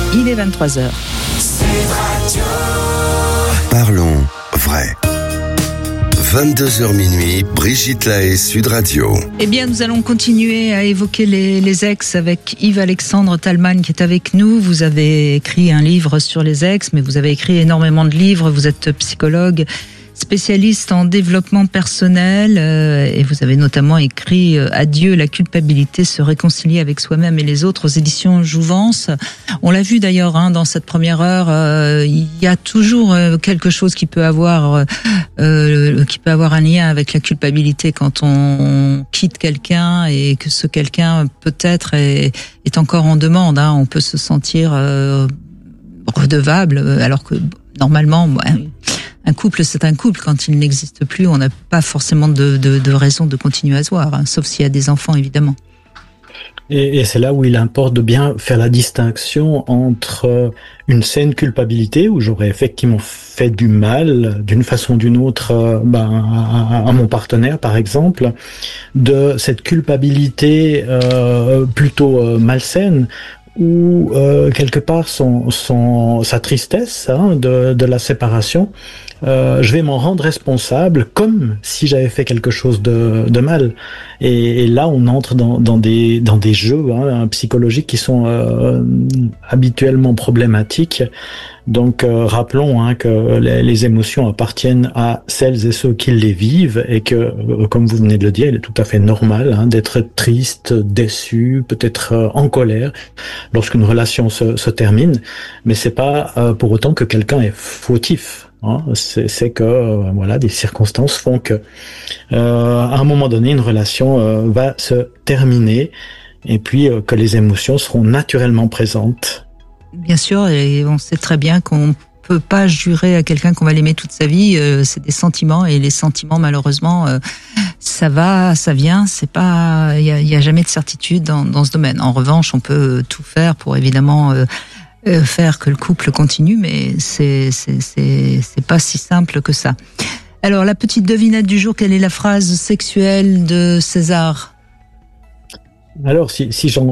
Il est 23h. Parlons vrai. 22h minuit, Brigitte Lahaie, Sud Radio. Eh bien, nous allons continuer à évoquer les ex avec Yves-Alexandre Talman qui est avec nous. Vous avez écrit un livre sur les ex, mais vous avez écrit énormément de livres. Vous êtes psychologue, spécialiste en développement personnel et vous avez notamment écrit Adieu la culpabilité, se réconcilier avec soi-même et les autres aux éditions Jouvence. On l'a vu d'ailleurs dans cette première heure, il y a toujours quelque chose qui peut avoir un lien avec la culpabilité quand on quitte quelqu'un et que ce quelqu'un peut-être est encore en demande. On peut se sentir redevable alors que normalement un couple, c'est un couple. Quand il n'existe plus, on n'a pas forcément de raison de continuer à se voir, sauf s'il y a des enfants, évidemment. Et c'est là où il importe de bien faire la distinction entre une saine culpabilité, où j'aurais effectivement fait du mal, d'une façon ou d'une autre, à mon partenaire, par exemple, de cette culpabilité plutôt malsaine, où quelque part sa tristesse de la séparation, je vais m'en rendre responsable comme si j'avais fait quelque chose de mal. Et là, on entre dans des jeux psychologiques qui sont habituellement problématiques. Donc, rappelons que les émotions appartiennent à celles et ceux qui les vivent et que, comme vous venez de le dire, il est tout à fait normal d'être triste, déçu, peut-être en colère lorsqu'une relation se termine. Mais c'est pas pour autant que quelqu'un est fautif. C'est que des circonstances font que à un moment donné une relation va se terminer et puis que les émotions seront naturellement présentes. Bien sûr, et on sait très bien qu'on peut pas jurer à quelqu'un qu'on va l'aimer toute sa vie. C'est des sentiments et les sentiments malheureusement ça va, ça vient. C'est pas, il y a jamais de certitude dans ce domaine. En revanche, on peut tout faire pour évidemment faire que le couple continue, mais c'est pas si simple que ça. Alors, la petite devinette du jour, quelle est la phrase sexuelle de César ? Alors, si j'en